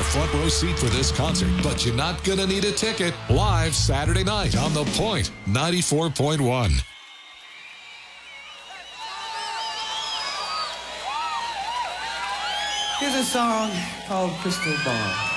front row seat for this concert, but you're not going to need a ticket. Live Saturday night on The Point, 94.1. Here's a song called Crystal Ball.